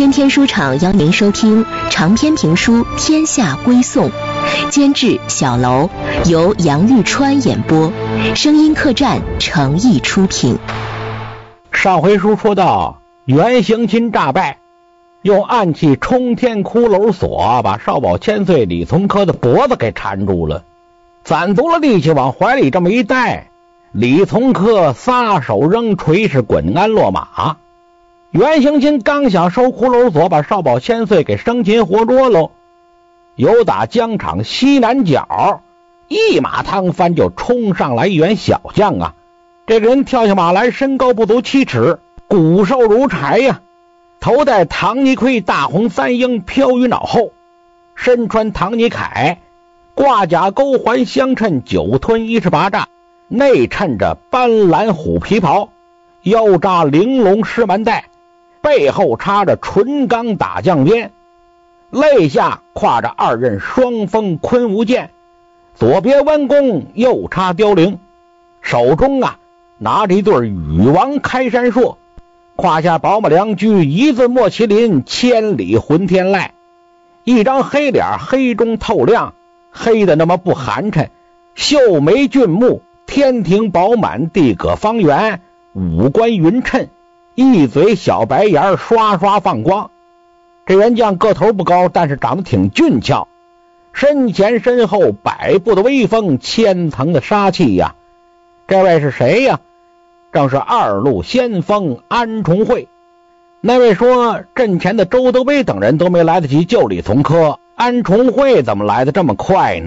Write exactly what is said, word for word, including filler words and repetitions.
天天书场邀您收听长篇评书《天下归宋》，监制小楼，由杨玉川演播，声音客栈诚意出品。 上回书说到，袁行钦诈败，用暗器冲天骷髅锁把少保千岁李从珂的脖子给缠住了，攒足了力气往怀里这么一带，李从珂撒手扔锤是滚鞍落马。袁行钦刚想收骷髅锁把少保千岁给生擒活捉喽，由打疆场西南角一马趟翻就冲上来一员小将啊！这个人跳下马来，身高不足七尺，骨瘦如柴呀、啊，头戴唐尼盔，大红三鹰飘于脑后，身穿唐尼铠，挂甲钩环相衬，九吞一十八丈，内衬着斑斓虎皮袍，腰扎玲珑狮蛮带，背后插着纯钢打将鞭，肋下挎着二刃双锋昆吾剑，左别弯弓，右插凋零，手中啊拿着一对羽王开山槊，胯下宝马良驹，一字莫麒麟，千里浑天籁，一张黑脸黑中透亮，黑的那么不寒碜，秀眉俊目，天庭饱满，地阁方圆，五官匀称，一嘴小白牙刷刷放光。这员将个头不高，但是长得挺俊俏，身前身后百步的威风，千层的杀气呀。这位是谁呀？正是二路先锋安重会。那位说阵前的周德威等人都没来得及救李从珂，安重会怎么来的这么快呢？